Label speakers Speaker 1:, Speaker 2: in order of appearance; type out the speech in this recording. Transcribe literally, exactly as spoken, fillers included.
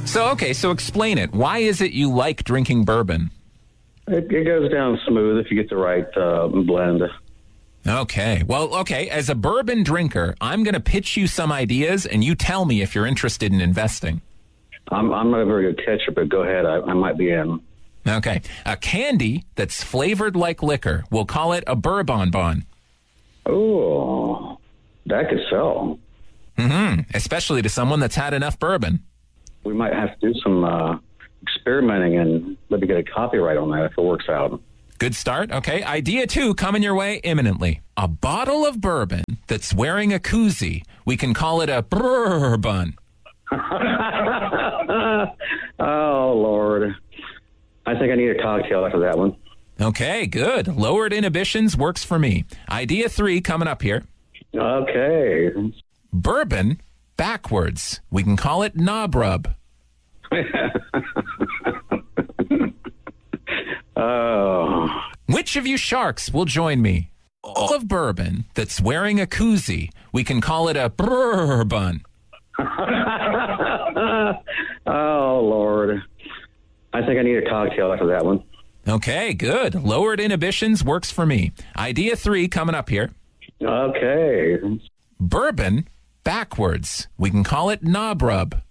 Speaker 1: So, okay, so explain it. Why is it you like drinking bourbon?
Speaker 2: It, it goes down smooth if you get the right uh, blend.
Speaker 1: Okay. Well, okay, as a bourbon drinker, I'm going to pitch you some ideas, and you tell me if you're interested in investing.
Speaker 2: I'm, I'm not a very good catcher, but go ahead. I, I might be in.
Speaker 1: Okay. A candy that's flavored like liquor. We'll call it a bourbon bon.
Speaker 2: Oh, that could sell.
Speaker 1: Mm-hmm. Especially to someone that's had enough bourbon.
Speaker 2: We might have to do some uh, experimenting and maybe get a copyright on that if it works out.
Speaker 1: Good start. Okay. Idea two coming your way imminently. A bottle of bourbon that's wearing a koozie. We can call it a bourbon.
Speaker 2: Oh, Lord. I think I need a cocktail after that one.
Speaker 1: Okay, good. Lowered inhibitions works for me. Idea three coming up here.
Speaker 2: Okay.
Speaker 1: Bourbon backwards. We can call it knob rub.
Speaker 2: Oh.
Speaker 1: Which of you sharks will join me? All of bourbon that's wearing a koozie. We can call it a bourbon.
Speaker 2: Oh, Lord. I think I need a cocktail after that one.
Speaker 1: Okay, good. Lowered inhibitions works for me. Idea three coming up here.
Speaker 2: Okay.
Speaker 1: Bourbon backwards. We can call it knob rub.